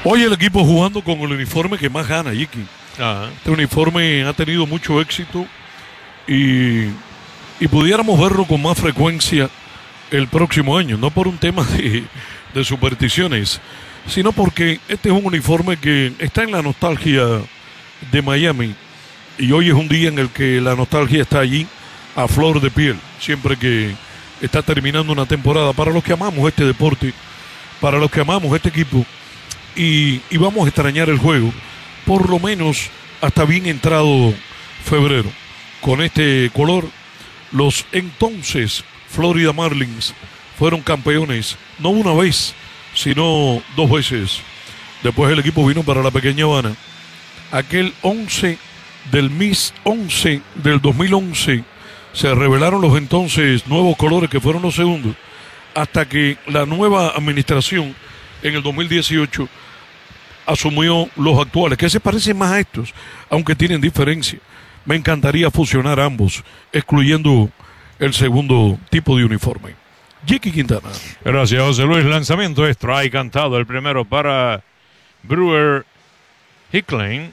Hoy el equipo jugando con el uniforme que más gana, Yiki. Ajá. Este uniforme ha tenido mucho éxito y pudiéramos verlo con más frecuencia el próximo año, no por un tema de supersticiones, sino porque este es un uniforme que está en la nostalgia de Miami y hoy es un día en el que la nostalgia está allí a flor de piel, siempre que está terminando una temporada, para los que amamos este deporte, para los que amamos este equipo y vamos a extrañar el juego, por lo menos hasta bien entrado febrero. Con este color, los entonces Florida Marlins fueron campeones, no una vez, sino dos veces. Después el equipo vino para la pequeña Habana. Aquel 11 del Miss 11 del 2011 se revelaron los entonces nuevos colores que fueron los segundos, hasta que la nueva administración en el 2018 asumió los actuales, que se parecen más a estos, aunque tienen diferencia. Me encantaría fusionar ambos, excluyendo el segundo tipo de uniforme. Jiki Quintana. Gracias, José Luis. Lanzamiento strike cantado. El primero para Brewer Hickling.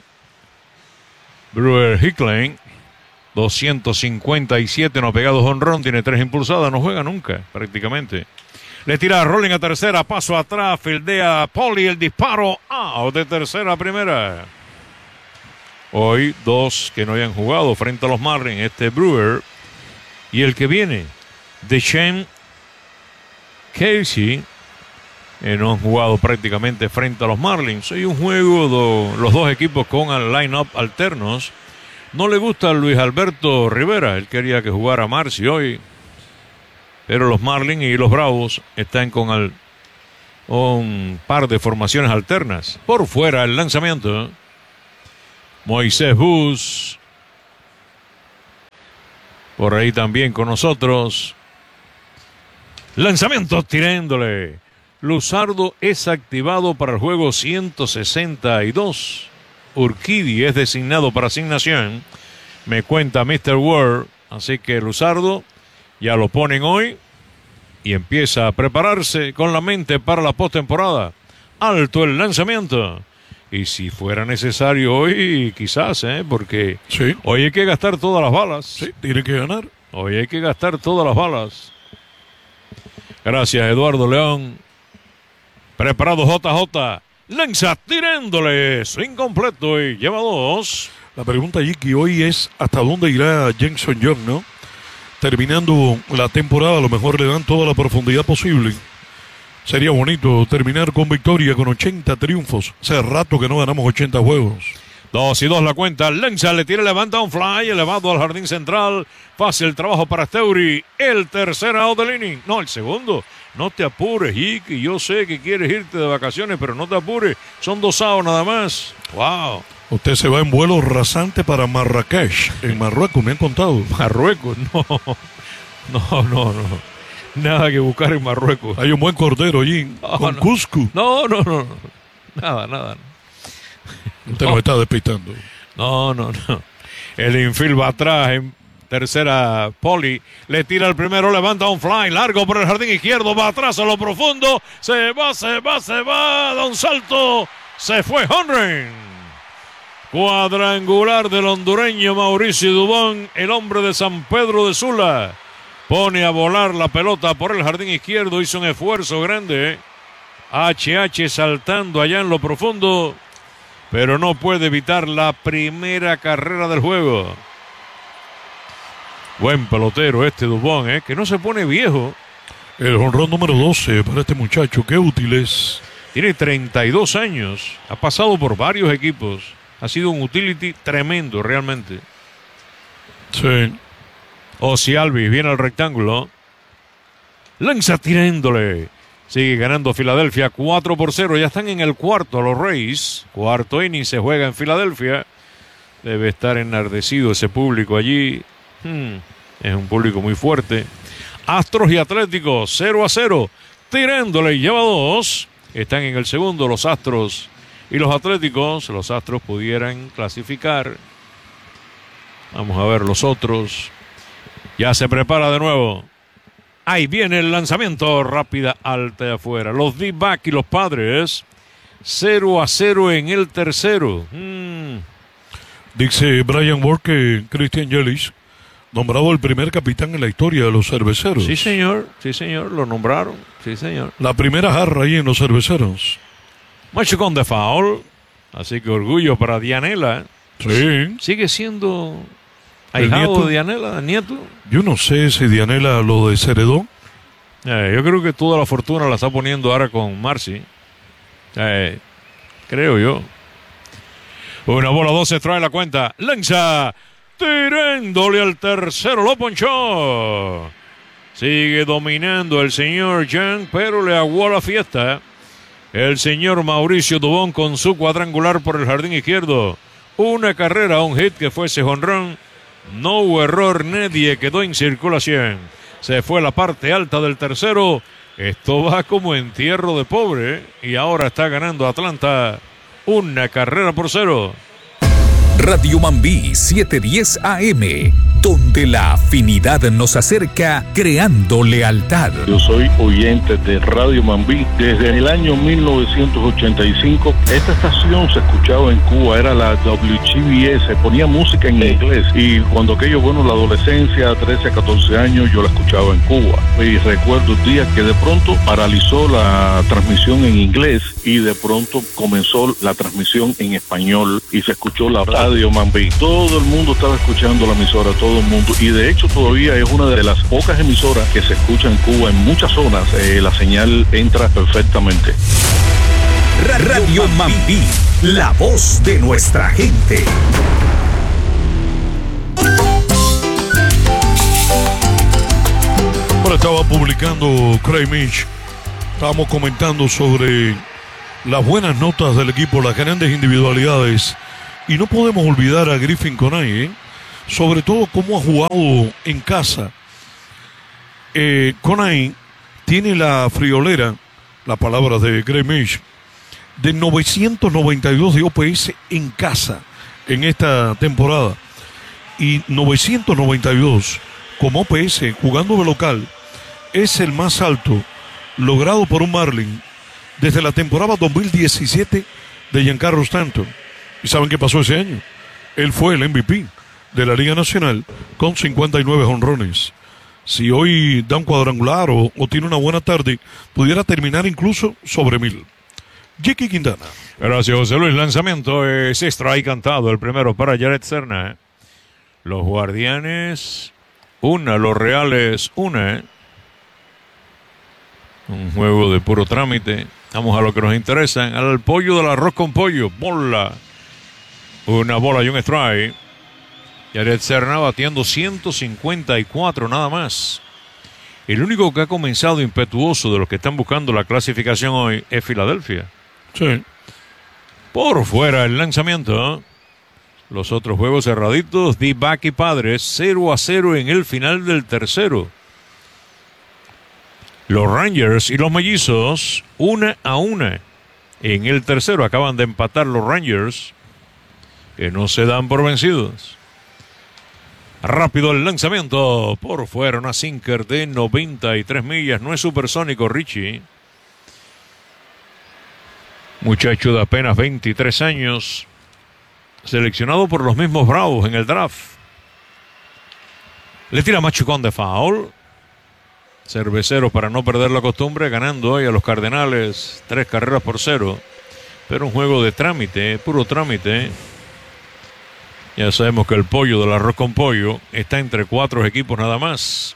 257 no pegados jonrón, tiene 3 impulsadas, no juega nunca, prácticamente. Le tira a Rolling a tercera, paso atrás, fildea Poli, el disparo, out de tercera a primera. Hoy 2 que no habían jugado frente a los Marlins, Brewer y el que viene, DeShane Casey, no han jugado prácticamente frente a los Marlins. Hay un juego, los dos equipos con el line-up alternos. No le gusta a Luis Alberto Rivera, él quería que jugara Marcy hoy, pero los Marlins y los Bravos están con un par de formaciones alternas. Por fuera el lanzamiento, Moisés Bus, por ahí también con nosotros. Lanzamiento tirándole. Luzardo es activado para el juego 162. Urquidy es designado para asignación. Me cuenta Mr. Ward. Así que Luzardo ya lo ponen hoy y empieza a prepararse con la mente para la postemporada. Alto el lanzamiento. Y si fuera necesario hoy, quizás, porque sí, hoy hay que gastar todas las balas. Sí, tiene que ganar. Hoy hay que gastar todas las balas. Gracias, Eduardo León. Preparado JJ. Lanza tirándole. Swing completo y lleva 2. La pregunta, Jiki, hoy es ¿hasta dónde irá Jenson Young, no? Terminando la temporada, a lo mejor le dan toda la profundidad posible. Sería bonito terminar con victoria, con 80 triunfos. Hace rato que no ganamos 80 juegos. 2-2 la cuenta. Lanza, le tira, levanta un fly, elevado al jardín central. Fácil trabajo para Steury. El tercer out del inning. No, el segundo. No te apures, Jiki. Yo sé que quieres irte de vacaciones, pero no te apures. Son 2 outs nada más. Wow. Usted se va en vuelo rasante para Marrakech, en Marruecos, me han contado. Marruecos, no. Nada que buscar en Marruecos. Hay un buen cordero allí, con cuscús. No. Nada. Usted nos está despistando. No. El infield va atrás en tercera. Poli le tira el primero, levanta un fly largo por el jardín izquierdo, va atrás a lo profundo. Se va, da un salto. Se fue home run. Cuadrangular del hondureño Mauricio Dubón, el hombre de San Pedro de Sula. Pone a volar la pelota por el jardín izquierdo, hizo un esfuerzo grande. HH saltando allá en lo profundo, pero no puede evitar la primera carrera del juego. Buen pelotero Dubón, que no se pone viejo. El jonrón número 12 para este muchacho, qué útil es. Tiene 32 años, ha pasado por varios equipos. Ha sido un utility tremendo realmente. Sí. Ozzie Albies viene al rectángulo. Lanza tirándole. Sigue ganando Filadelfia 4-0. Ya están en el cuarto los Rays. Cuarto inning se juega en Filadelfia. Debe estar enardecido ese público allí. Es un público muy fuerte. Astros y Atléticos 0-0. Tirándole y lleva 2. Están en el segundo los Astros y los Atléticos. Los Astros pudieran clasificar. Vamos a ver los otros. Ya se prepara de nuevo. Ahí viene el lanzamiento. Rápida, alta y afuera. Los D-back y los Padres 0-0 en el tercero. Dice Brian Ward que Christian Yelich, nombrado el primer capitán en la historia de los Cerveceros. Sí, señor, lo nombraron. Sí, señor. La primera jarra ahí en los Cerveceros. Machicón de foul. Así que orgullo para Dianela. Sí. Sigue siendo ¿El ahijado nieto? de Dianela, nieto. Yo no sé si Dianela lo desheredó. Yo creo que toda la fortuna la está poniendo ahora con Marcy. Creo yo. Una bola 12 trae la cuenta. Lanza. Tirándole al tercero. Lo ponchó. Sigue dominando el señor Young, pero le aguó la fiesta. El señor Mauricio Dubón con su cuadrangular por el jardín izquierdo. Una carrera, un hit que fuese jonrón. No hubo error, nadie quedó en circulación. Se fue la parte alta del tercero. Esto va como entierro de pobre. Y ahora está ganando Atlanta 1-0. Radio Mambí 710 AM, donde la afinidad nos acerca creando lealtad. Yo soy oyente de Radio Mambí desde el año 1985. Esta estación se escuchaba en Cuba, era la WGBS, ponía música en inglés. Y cuando aquello, bueno, la adolescencia, 13 a 14 años, yo la escuchaba en Cuba. Y recuerdo el día que de pronto paralizó la transmisión en inglés y de pronto comenzó la transmisión en español y se escuchó la Radio Mambí. Todo el mundo estaba escuchando la emisora, todo el mundo. Y de hecho todavía es una de las pocas emisoras que se escucha en Cuba. En muchas zonas la señal entra perfectamente. Radio Mambí, la voz de nuestra gente. Bueno, estaba publicando Craig Mish. Estábamos comentando sobre las buenas notas del equipo, las grandes individualidades. Y no podemos olvidar a Griffin Conay, sobre todo cómo ha jugado en casa. Conay tiene la friolera, la palabra de Craig Mish, de 992 de OPS en casa en esta temporada. Y 992 como OPS jugando de local es el más alto logrado por un Marlin desde la temporada 2017 de Giancarlo Stanton. ¿Y saben qué pasó ese año? Él fue el MVP de la Liga Nacional con 59 jonrones. Si hoy da un cuadrangular o tiene una buena tarde, pudiera terminar incluso sobre 1000. Jackie Quintana. Gracias, José Luis. Lanzamiento es strike cantado. El primero para Jared Serna. Los Guardianes, 1. Los Reales, 1. Un juego de puro trámite. Vamos a lo que nos interesa. Al pollo del arroz con pollo. Bola. Una bola y un strike. Jared Serna batiendo 154 nada más. El único que ha comenzado impetuoso de los que están buscando la clasificación hoy es Filadelfia. Sí. Por fuera el lanzamiento. Los otros juegos cerraditos. D-Back y Padres 0-0 en el final del tercero. Los Rangers y los Mellizos 1-1 en el tercero. Acaban de empatar los Rangers, que no se dan por vencidos. Rápido el lanzamiento. Por fuera una sinker de 93 millas. No es supersónico Richie. Muchacho de apenas 23 años. Seleccionado por los mismos Bravos en el draft. Le tira machucón de foul. Cervecero, para no perder la costumbre, ganando hoy a los Cardenales 3-0. Pero un juego de trámite, puro trámite. Ya sabemos que el pollo del arroz con pollo está entre 4 equipos nada más.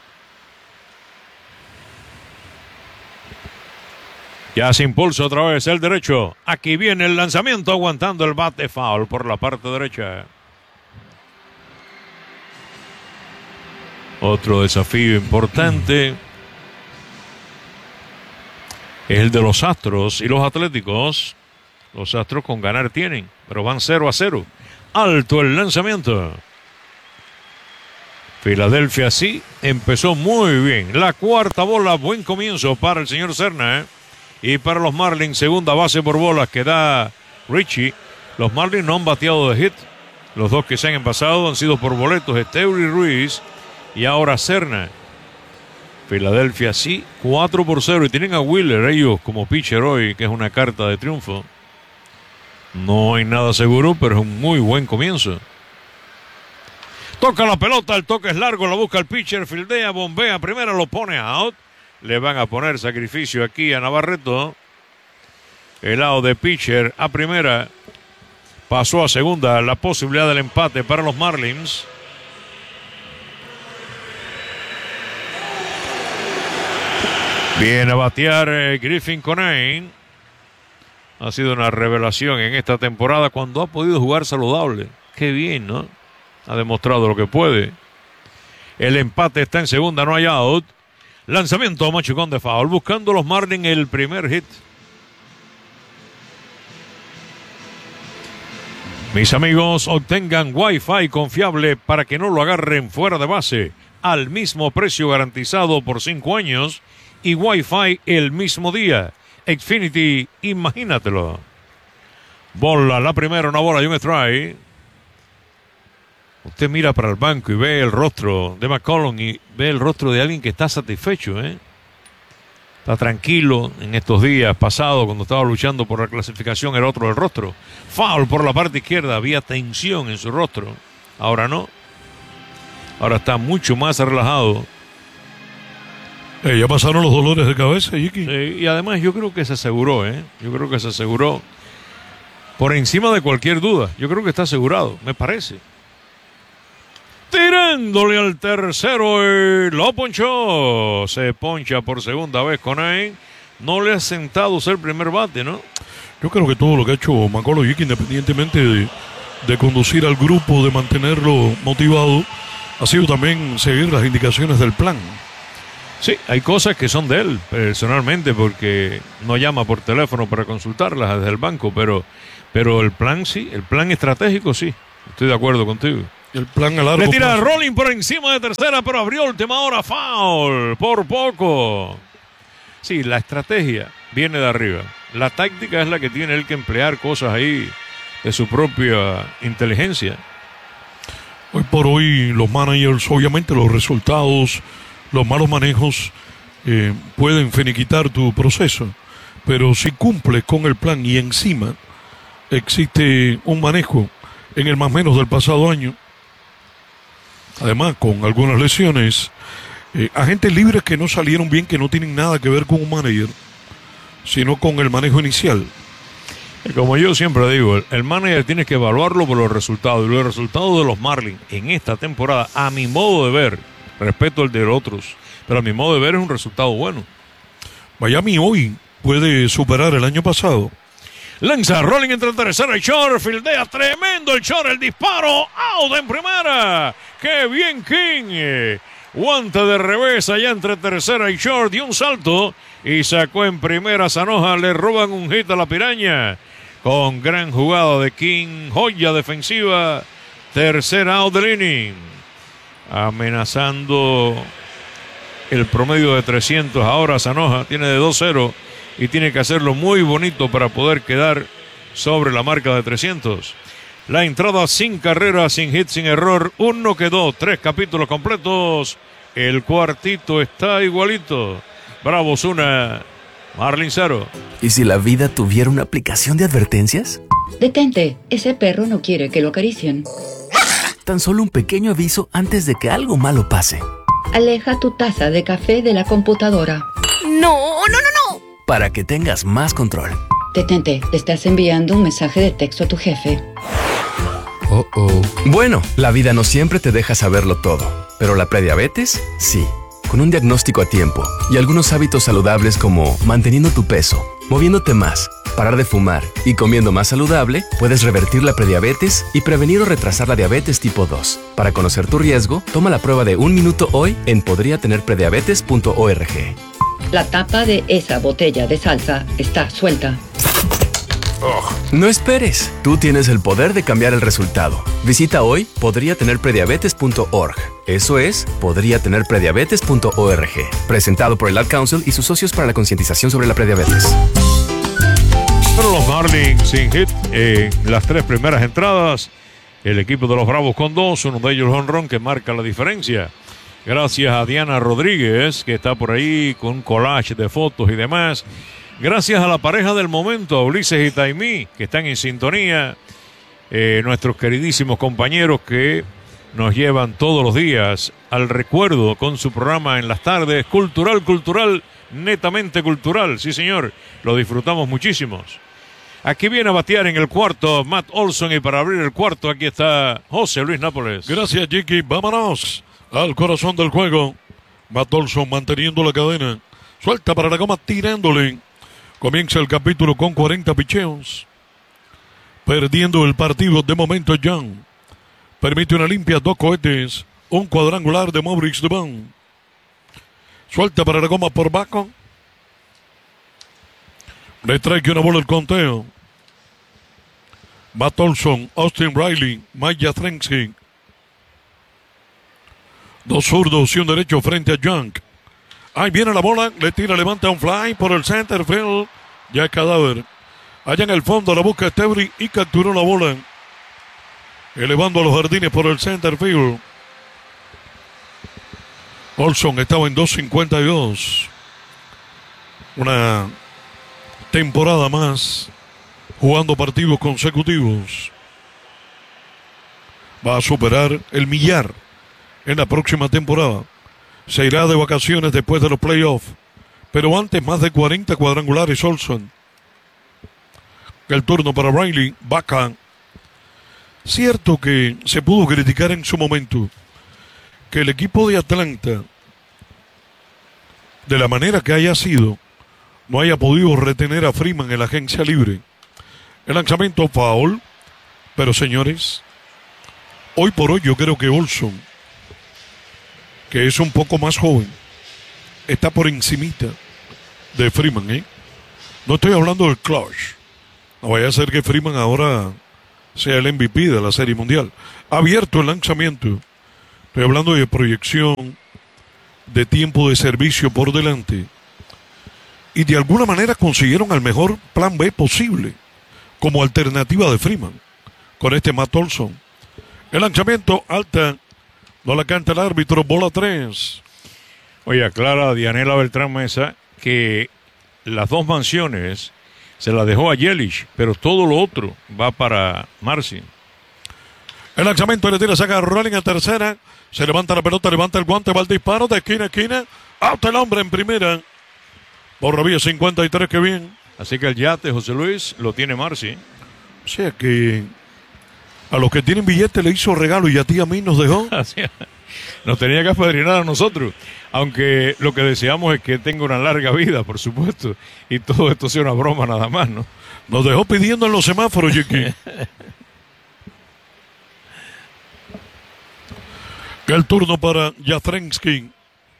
Ya se impulsa otra vez el derecho. Aquí viene el lanzamiento, aguantando el bate, foul por la parte derecha. Otro desafío importante es el de los Astros y los Atléticos. Los Astros con ganar tienen, pero van 0-0. Alto el lanzamiento. Filadelfia sí empezó muy bien. La cuarta bola, buen comienzo para el señor Serna. Y para los Marlins, segunda base por bolas que da Richie. Los Marlins no han bateado de hit. Los dos que se han envasado han sido por boletos, Esteury Ruiz y ahora Serna. Filadelfia sí, 4-0. Y tienen a Wheeler ellos como pitcher hoy, que es una carta de triunfo. No hay nada seguro, pero es un muy buen comienzo. Toca la pelota, el toque es largo, la busca el pitcher, fildea, bombea, primera lo pone out. Le van a poner sacrificio aquí a Navarreto. El out de pitcher a primera. Pasó a segunda, la posibilidad del empate para los Marlins. Viene a batear Griffin Conine. Ha sido una revelación en esta temporada cuando ha podido jugar saludable. Qué bien, ¿no? Ha demostrado lo que puede. El empate está en segunda, no hay out. Lanzamiento machucón de foul, buscando los Marlins el primer hit. Mis amigos, obtengan Wi-Fi confiable para que no lo agarren fuera de base. Al mismo precio garantizado por 5 años. Y Wi-Fi el mismo día. Xfinity, imagínatelo. Bola, la primera, una bola y un strike. Usted mira para el banco y ve el rostro de McCollum y ve el rostro de alguien que está satisfecho, ¿eh? Está tranquilo en estos días pasados cuando estaba luchando por la clasificación, el otro del rostro. Foul por la parte izquierda, había tensión en su rostro. Ahora no. Ahora está mucho más relajado. Ya pasaron los dolores de cabeza, Jiki. Y además yo creo que se aseguró, ¿eh? Yo creo que se aseguró por encima de cualquier duda. Yo creo que está asegurado, me parece. Tirándole al tercero y lo ponchó. Se poncha por segunda vez con él. No le ha sentado ser primer bate, ¿no? Yo creo que todo lo que ha hecho McCullough, Jiki, independientemente de conducir al grupo, de mantenerlo motivado, ha sido también seguir las indicaciones del plan. Sí, hay cosas que son de él personalmente porque no llama por teléfono para consultarlas desde el banco, pero el plan sí, el plan estratégico sí. Estoy de acuerdo contigo. El plan a largo Le tira plazo. Rolling por encima de tercera, pero abrió última hora, foul, por poco. Sí, la estrategia viene de arriba. La táctica es la que tiene él que emplear cosas ahí de su propia inteligencia. Hoy por hoy los managers, obviamente los resultados, los malos manejos pueden finiquitar tu proceso, pero si cumples con el plan y encima existe un manejo en el más menos del pasado año, además con algunas lesiones, agentes libres que no salieron bien, que no tienen nada que ver con un manager, sino con el manejo inicial. Como yo siempre digo, el manager tiene que evaluarlo por los resultados, y los resultados de los Marlins en esta temporada, a mi modo de ver, respeto el de otros, pero a mi modo de ver es un resultado bueno. Miami hoy puede superar el año pasado. Lanza Rolling entre tercera y short, fildea tremendo el short, el disparo, out en primera. ¡Qué bien King! Guante de revés allá entre tercera y short, dio un salto y sacó en primera Zanoja, le roban un hit a la piraña. Con gran jugada de King, joya defensiva, tercera out del inning. Amenazando el promedio de 300 ahora Zanoja, tiene de 2-0 y tiene que hacerlo muy bonito para poder quedar sobre la marca de 300. La entrada sin carrera, sin hit, sin error, uno quedó, 3 capítulos completos, el cuartito está igualito. Bravo Osuna, Marlins 0. ¿Y si la vida tuviera una aplicación de advertencias? Detente, ese perro no quiere que lo acaricien. Tan solo un pequeño aviso antes de que algo malo pase. Aleja tu taza de café de la computadora. No. Para que tengas más control. Detente, le estás enviando un mensaje de texto a tu jefe. Bueno, la vida no siempre te deja saberlo todo, pero la prediabetes, sí. Con un diagnóstico a tiempo y algunos hábitos saludables como manteniendo tu peso, moviéndote más, parar de fumar y comiendo más saludable, puedes revertir la prediabetes y prevenir o retrasar la diabetes tipo 2. Para conocer tu riesgo, toma la prueba de 1 minuto hoy en podriatenerprediabetes.org. La tapa de esa botella de salsa está suelta. No esperes, tú tienes el poder de cambiar el resultado. Visita hoy podriatenerprediabetes.org. Eso es, podriatenerprediabetes.org. Presentado por el Ad Council y sus socios para la concientización sobre la prediabetes. Pero los Marlins sin hit en las 3 primeras entradas. El equipo de los Bravos con 2, uno de ellos jonrón que marca la diferencia. Gracias a Diana Rodríguez, que está por ahí con un collage de fotos y demás. Gracias a la pareja del momento, a Ulises y Taimí, que están en sintonía. Nuestros queridísimos compañeros que nos llevan todos los días al recuerdo con su programa en las tardes. Cultural, netamente cultural. Sí, señor, lo disfrutamos muchísimos. Aquí viene a batear en el cuarto Matt Olson, y para abrir el cuarto aquí está José Luis Nápoles. Gracias, Jiki. Vámonos al corazón del juego. Matt Olson manteniendo la cadena. Suelta para la goma, tirándole. Comienza el capítulo con 40 picheos. Perdiendo el partido de momento Young. Permite una limpia, 2 cohetes. Un cuadrangular de Maurice Dubon. Suelta para la goma por Baco. Le trae que una bola el conteo. Matt Olson, Austin Riley, Mike Yastrzemski. 2 zurdos y un derecho frente a Young. Ahí viene la bola, le tira, levanta un fly por el center field. Ya es cadáver. Allá en el fondo la busca Estebri y capturó la bola. Elevando a los jardines por el center field. Olson estaba en 2.52. Una temporada más jugando partidos consecutivos. Va a superar el millar en la próxima temporada. Se irá de vacaciones después de los playoffs. Pero antes más de 40 cuadrangulares Olson. El turno para Riley. Baca. Cierto que se pudo criticar en su momento que el equipo de Atlanta, de la manera que haya sido, no haya podido retener a Freeman en la agencia libre. El lanzamiento foul. Pero señores, hoy por hoy yo creo que Olson, que es un poco más joven, está por encimita de Freeman, ¿eh? No estoy hablando del clutch. No vaya a ser que Freeman ahora sea el MVP de la Serie Mundial. Abierto el lanzamiento. Estoy hablando de proyección, de tiempo de servicio por delante. Y de alguna manera consiguieron el mejor plan B posible como alternativa de Freeman con este Matt Olson. El lanzamiento alta. No la canta el árbitro, bola 3. Oye, aclara Dianela Beltrán Mesa que las 2 mansiones se las dejó a Yelich, pero todo lo otro va para Marcy. El lanzamiento le tira, saca a Rolling a tercera. Se levanta la pelota, levanta el guante, va el disparo de esquina a esquina. Out el hombre en primera. Por la vía 53, que bien. Así que el yate, José Luis, lo tiene Marcy. O sea que a los que tienen billete le hizo regalo y a ti a mí nos dejó. Así, nos tenía que apadrinar a nosotros. Aunque lo que deseamos es que tenga una larga vida, por supuesto. Y todo esto sea una broma nada más, ¿no? Nos dejó pidiendo en los semáforos, Jiki. El turno para Yastrzemski.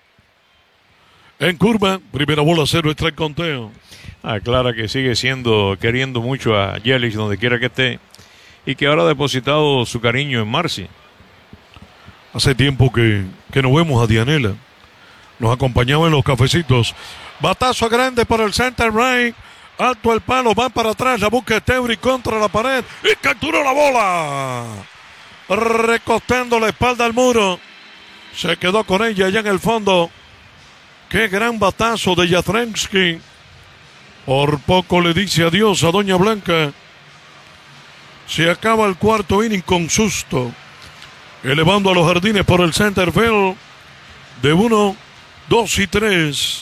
En curva, primera bola, 0 strike conteo. Aclara que sigue queriendo mucho a Yelich donde quiera que esté. Y que ahora ha depositado su cariño en Marcy. Hace tiempo que no vemos a Dianela. Nos acompañaba en los cafecitos. Batazo grande para el center right. Alto el palo, va para atrás. La busca Estebri contra la pared. Y capturó la bola. Recostando la espalda al muro. Se quedó con ella allá en el fondo. Qué gran batazo de Yastrzemski. Por poco le dice adiós a Doña Blanca. Se acaba el cuarto inning con susto. Elevando a los jardines por el center field. De 1, 2 y 3.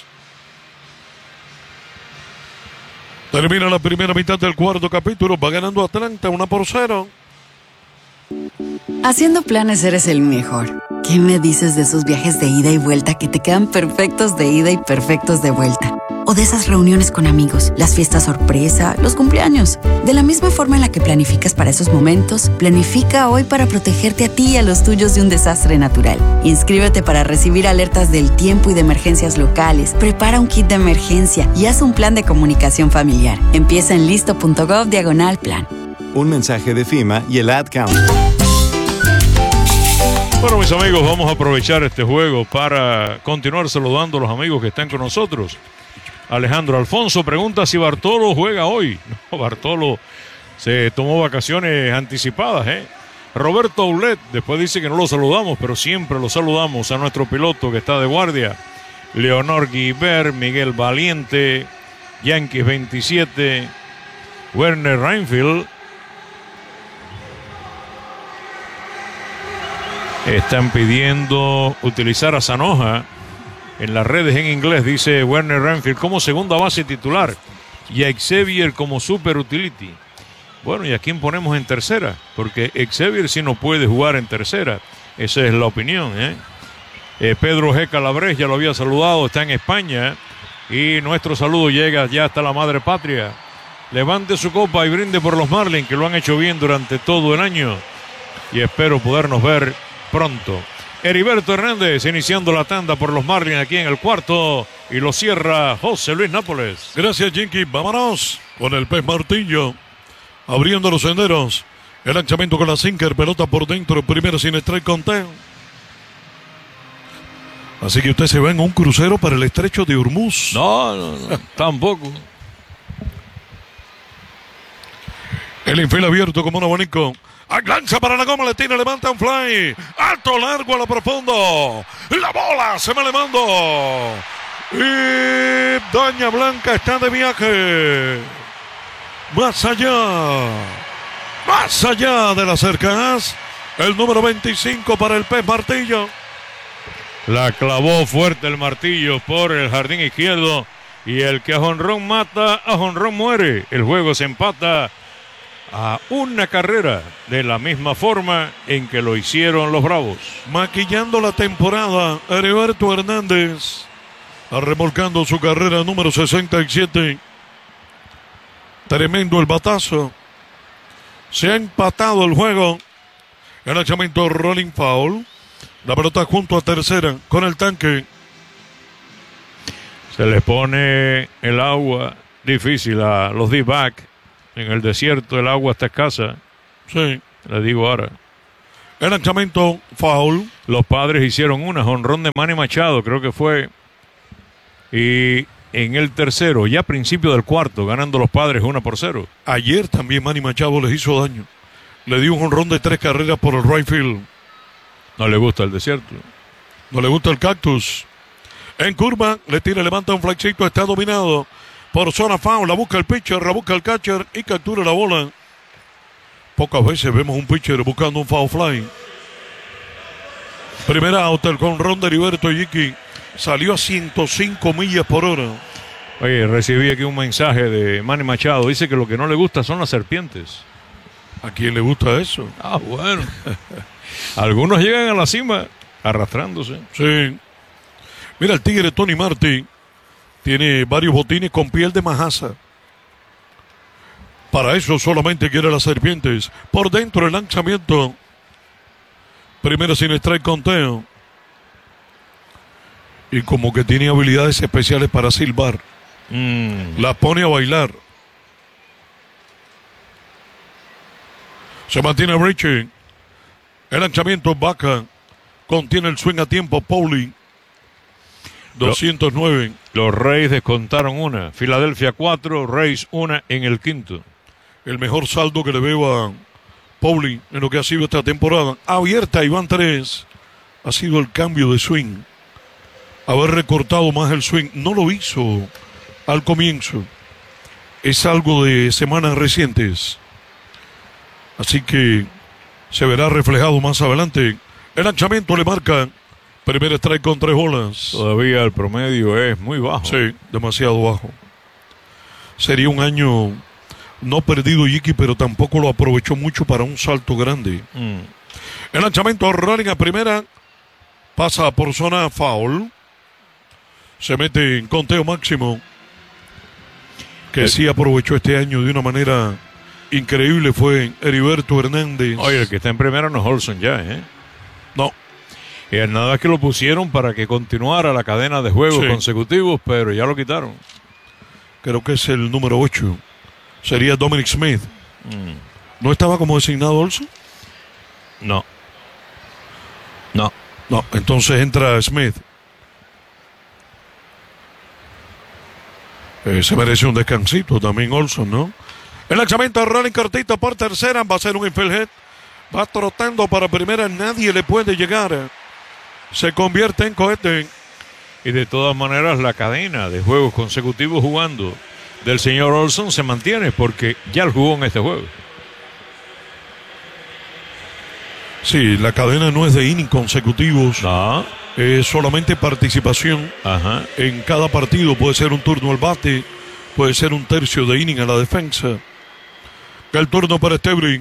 Termina la primera mitad del cuarto capítulo. Va ganando Atlanta 1-0. Haciendo planes eres el mejor. ¿Qué me dices de esos viajes de ida y vuelta que te quedan perfectos de ida y perfectos de vuelta? O de esas reuniones con amigos, las fiestas sorpresa, los cumpleaños. De la misma forma en la que planificas para esos momentos, planifica hoy para protegerte a ti y a los tuyos de un desastre natural. Inscríbete para recibir alertas del tiempo y de emergencias locales. Prepara un kit de emergencia y haz un plan de comunicación familiar. Empieza en listo.gov/plan. Un mensaje de FEMA y el Ad Council. Bueno, mis amigos, vamos a aprovechar este juego para continuar saludando a los amigos que están con nosotros. Alejandro Alfonso pregunta si Bartolo juega hoy. No, Bartolo se tomó vacaciones anticipadas, ¿eh? Roberto Aulet, después dice que no lo saludamos, pero siempre lo saludamos a nuestro piloto que está de guardia. Leonor Guiber, Miguel Valiente, Yankees 27. Werner Reinfeldt. Están pidiendo utilizar a Zanoja en las redes en inglés, dice Werner Reinfeldt, como segunda base titular y a Xavier como super utility. Bueno, ¿y a quién ponemos en tercera? Porque Xavier sí no puede jugar en tercera. Esa es la opinión, Pedro G. Calabres ya lo había saludado, está en España. Y nuestro saludo llega ya hasta la madre patria. Levante su copa y brinde por los Marlins, que lo han hecho bien durante todo el año. Y espero podernos ver pronto. Heriberto Hernández iniciando la tanda por los Marlins aquí en el cuarto. Y lo cierra José Luis Nápoles. Gracias, Jinky. Vámonos con el pez martillo. Abriendo los senderos. El lanzamiento con la sinker. Pelota por dentro. Primero sin strike, conteo. Así que usted se va en un crucero para el estrecho de Hormuz. No, tampoco. El infield abierto como un abanico. Lanza para la goma, le tira, levanta un fly. Alto, largo, a lo profundo. La bola se me le mando. Y Doña Blanca está de viaje. Más allá de las cercanas. El número 25 para el pez martillo. La clavó fuerte el martillo por el jardín izquierdo. Y el que a jonrón mata, a jonrón muere. El juego se empata a una carrera de la misma forma en que lo hicieron los Bravos. Maquillando la temporada, Heriberto Hernández, remolcando su carrera número 67. Tremendo el batazo. Se ha empatado el juego. El lanzamiento rolling foul. La pelota junto a tercera con el tanque. Se les pone el agua difícil a los D-back. En el desierto el agua está escasa. Sí. Le digo ahora. El lanzamiento foul. Los Padres hicieron una jonrón de Manny Machado, creo que fue. Y en el tercero, ya a principio del cuarto, ganando los Padres 1-0. Ayer también Manny Machado les hizo daño. Le dio un jonrón de 3 carreras por el right field. No le gusta el desierto. No le gusta el cactus. En curva, le tira, levanta un flagcito, está dominado por zona foul. La busca el pitcher, la busca el catcher y captura la bola. Pocas veces vemos un pitcher buscando un foul fly. Primera out, el jonrón de Heriberto Yiqui. Salió a 105 millas por hora. Oye, recibí aquí un mensaje de Manny Machado. Dice que lo que no le gusta son las serpientes. ¿A quién le gusta eso? Ah, bueno. Algunos llegan a la cima arrastrándose. Sí. Mira, el tigre Tony Martí tiene varios botines con piel de majasa. Para eso solamente quiere las serpientes. Por dentro el lanzamiento. Primero sin strike, conteo. Y como que tiene habilidades especiales para silbar. La pone a bailar. Se mantiene Richie. El lanzamiento Vaca. Contiene el swing a tiempo. Pauli. 209. Los Reyes descontaron una. Filadelfia 4, Reyes 1 en el quinto. El mejor saldo que le veo a Pauli en lo que ha sido esta temporada. Abierta y van 3. Ha sido el cambio de swing. Haber recortado más el swing. No lo hizo al comienzo. Es algo de semanas recientes. Así que se verá reflejado más adelante. El lanzamiento le marca primer strike con 3 bolas. Todavía el promedio es muy bajo. Sí, demasiado bajo. Sería un año no perdido Yiqui, pero tampoco lo aprovechó mucho para un salto grande. El lanzamiento running a primera. Pasa por zona foul. Se mete en conteo máximo. Que sí aprovechó este año de una manera increíble fue Heriberto Hernández. Oye, el que está en primera no es Olson ya, No. Nada que lo pusieron para que continuara la cadena de juegos consecutivos, pero ya lo quitaron. Creo que es el número 8. Sería Dominic Smith. ¿No estaba como designado Olson? No. No, entonces entra Smith. Se merece un descansito también Olson, ¿no? El lanzamiento de Rolling cortito por tercera. Va a ser un infield hit. Va trotando para primera. Nadie le puede llegar. Se convierte en cohete. Y de todas maneras la cadena de juegos consecutivos jugando del señor Olson se mantiene porque ya él jugó en este juego. Sí, la cadena no es de innings consecutivos. No. Es solamente participación. Ajá. En cada partido puede ser un turno al bate, puede ser un tercio de inning a la defensa. El turno para Estebri.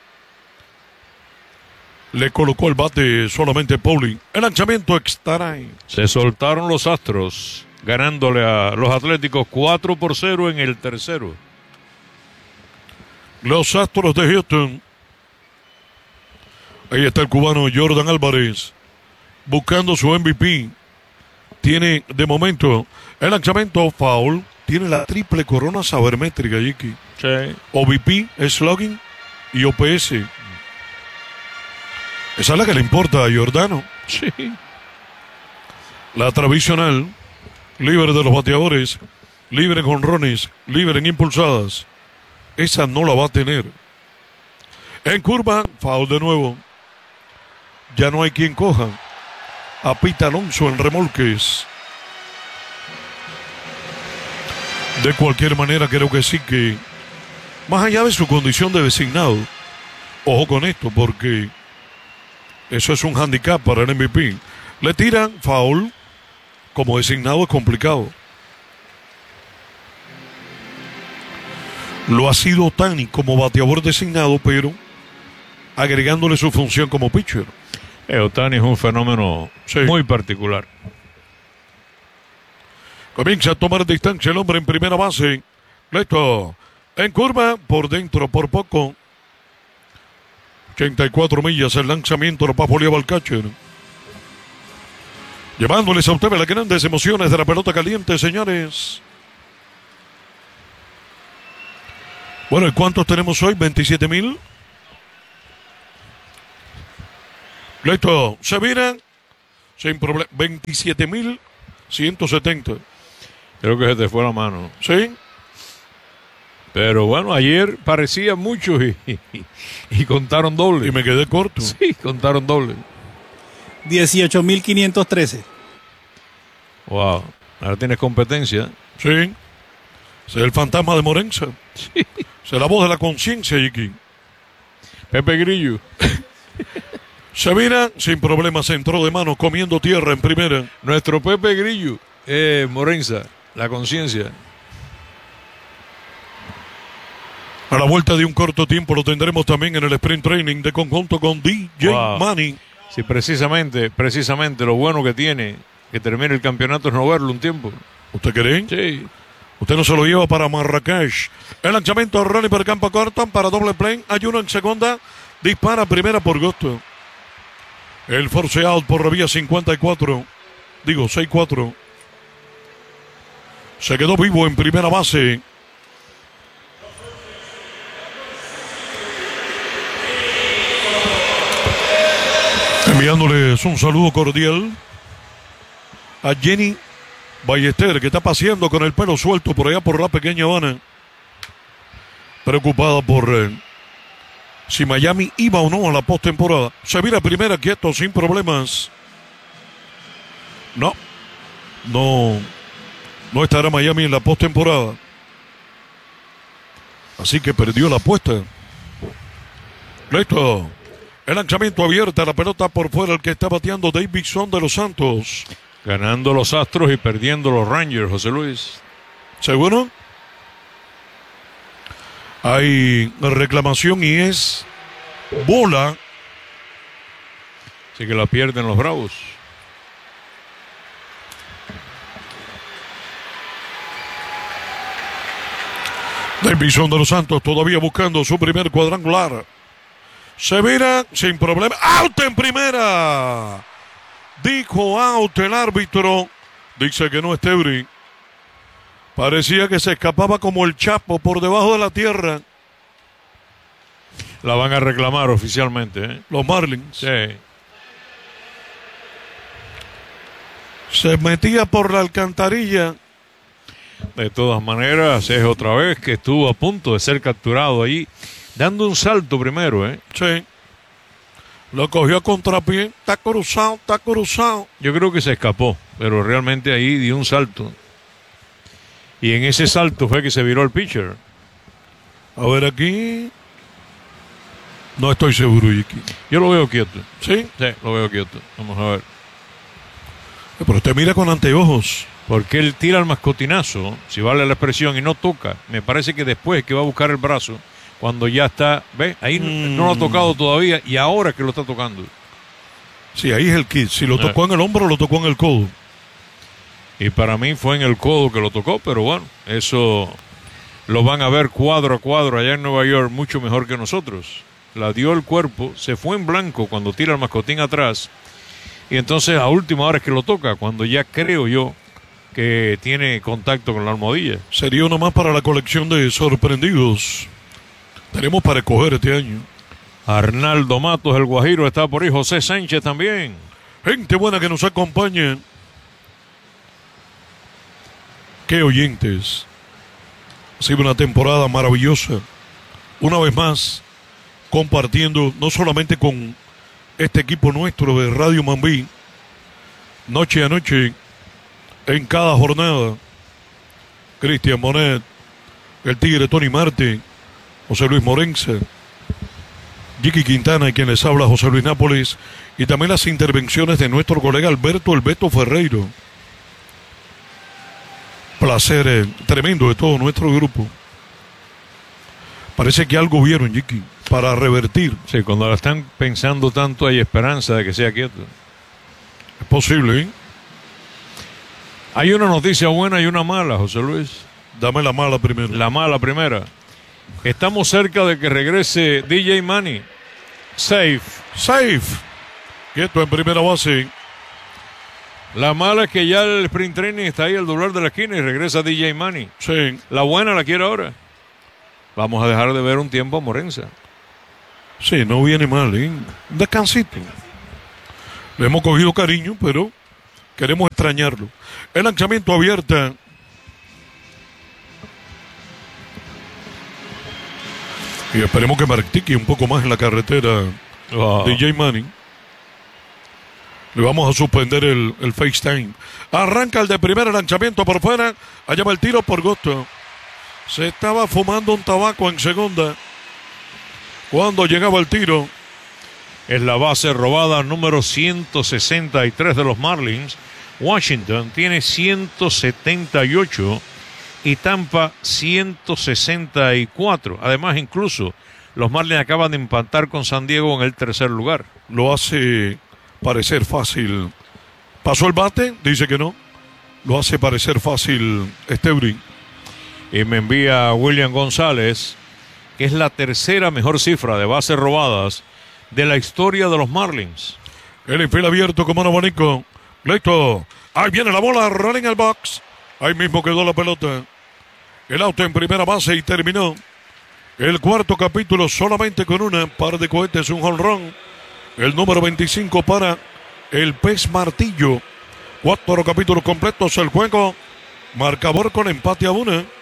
Le colocó el bate solamente Pauling. El lanzamiento extrae. Se soltaron los Astros, ganándole a los Atléticos 4-0 en el tercero. Los Astros de Houston. Ahí está el cubano Jordan Álvarez, buscando su MVP. Tiene, de momento, el lanzamiento foul. Tiene la triple corona sabermétrica, Jiki. Sí. OVP, slugging y OPS. Esa es la que le importa a Giordano. Sí. La tradicional, libre de los bateadores, libre en jonrones, libre en impulsadas. Esa no la va a tener. En curva, foul de nuevo. Ya no hay quien coja. A Pete Alonso en remolques. De cualquier manera, creo que sí que, más allá de su condición de designado, ojo con esto, porque eso es un handicap para el MVP. Le tiran foul, como designado es complicado. Lo ha sido Ohtani como bateador designado, pero agregándole su función como pitcher. Ohtani es un fenómeno muy particular. Comienza a tomar distancia el hombre en primera base. Listo. En curva, por dentro, por poco. 84 millas el lanzamiento, lo papoleaba el catcher. Llevándoles a ustedes las grandes emociones de la pelota caliente, señores. Bueno, ¿y cuántos tenemos hoy? 27,000. Listo. Se miran sin problema. 27,170. Creo que se te fue la mano. Sí. Pero bueno, ayer parecía mucho y contaron doble. Y me quedé corto. Sí, contaron doble. 18,513. Wow. Ahora tienes competencia. Sí. Ese es el fantasma de Morenza. Sí. Esa es la voz de la conciencia, Jiki. Pepe Grillo. Se mira sin problemas, entró de mano comiendo tierra en primera. Nuestro Pepe Grillo. Morenza, la conciencia. A la vuelta de un corto tiempo lo tendremos también en el sprint training de conjunto con DJ Manny. Sí, precisamente lo bueno que tiene que termine el campeonato es no verlo un tiempo. ¿Usted cree? Sí. Usted no se lo lleva para Marrakech. El lanzamiento Ronnie por campo corto para doble play. Hay uno en segunda. Dispara primera por gusto. El force out por la vía 54. Digo, 6-4. Se quedó vivo en primera base. Enviándoles un saludo cordial a Jenny Ballester, que está paseando con el pelo suelto por allá por la pequeña Habana. Preocupada por si Miami iba o no a la postemporada. Se mira primera quieto, sin problemas. No estará Miami en la postemporada. Así que perdió la apuesta. Listo. El lanzamiento abierto, la pelota por fuera, el que está bateando Davidson de los Santos. Ganando los Astros y perdiendo los Rangers, José Luis. ¿Seguro? Hay reclamación y es bola. Así que la pierden los Bravos. Davidson de los Santos todavía buscando su primer cuadrangular. Se mira sin problema. ¡Out en primera! Dijo out el árbitro. Dice que no es Estebri. Parecía que se escapaba como el Chapo por debajo de la tierra. La van a reclamar oficialmente, ¿eh? Los Marlins. Sí. Se metía por la alcantarilla. De todas maneras, es otra vez que estuvo a punto de ser capturado ahí, dando un salto primero, ¿eh? Sí. Lo cogió a contrapié. Está cruzado. Yo creo que se escapó, pero realmente ahí dio un salto. Y en ese salto fue que se viró el pitcher. A ver aquí. No estoy seguro, Iki. Yo lo veo quieto. ¿Sí? Sí, lo veo quieto. Vamos a ver. Pero usted mira con anteojos. Porque él tira el mascotinazo, si vale la expresión, y no toca. Me parece que después que va a buscar el brazo, cuando ya está, ¿ves? Ahí no lo ha tocado todavía y ahora que lo está tocando. Sí, ahí es el kit. Si lo tocó en el hombro, lo tocó en el codo. Y para mí fue en el codo que lo tocó, pero bueno, eso lo van a ver cuadro a cuadro allá en Nueva York mucho mejor que nosotros. La dio el cuerpo, se fue en blanco cuando tira el mascotín atrás. Y entonces a última hora es que lo toca, cuando ya creo yo que tiene contacto con la almohadilla. Sería uno más para la colección de sorprendidos. Tenemos para escoger este año. Arnaldo Matos, el Guajiro, está por ahí. José Sánchez también. Gente buena que nos acompaña. Qué oyentes. Ha sido una temporada maravillosa. Una vez más, compartiendo no solamente con este equipo nuestro de Radio Mambí, noche a noche, en cada jornada, Cristian Bonet, el Tigre Tony Marte, José Luis Morenza, Jiki Quintana y quien les habla, José Luis Nápoles, y también las intervenciones de nuestro colega Alberto El Beto Ferreiro. Placer tremendo de todo nuestro grupo. Parece que algo vieron, Jiki, para revertir. Sí, cuando la están pensando tanto hay esperanza de que sea quieto. Es posible, ¿eh? Hay una noticia buena y una mala, José Luis. Dame la mala primero. La mala primera. Estamos cerca de que regrese DJ Manny. Safe. Quieto en primera base. La mala es que ya el sprint training está ahí al doblar de la esquina y regresa DJ Manny. Sí. La buena la quiere ahora. Vamos a dejar de ver un tiempo a Morenza. Sí, no viene mal, ¿eh? Un descansito. Le hemos cogido cariño, pero queremos extrañarlo. El lanzamiento abierta. Y esperemos que martique un poco más en la carretera DJ Manning. Le vamos a suspender el FaceTime. Arranca el de primer lanzamiento por fuera. Allá va el tiro por gusto. Se estaba fumando un tabaco en segunda cuando llegaba el tiro. Es la base robada número 163 de los Marlins. Washington tiene 178 y Tampa 164. Además, incluso los Marlins acaban de empatar con San Diego en el tercer lugar. Lo hace parecer fácil. ¿Pasó el bate? Dice que no. Lo hace parecer fácil Estebri. Y me envía William González, que es la tercera mejor cifra de bases robadas de la historia de los Marlins. El infield abierto como un abanico. Listo. Ahí viene la bola. Rolling el box. Ahí mismo quedó la pelota. El auto en primera base y terminó el cuarto capítulo solamente con una par de cohetes, un jonrón. El número 25 para el Pez Martillo. 4 capítulos completos el juego. Marcador con empate a 1.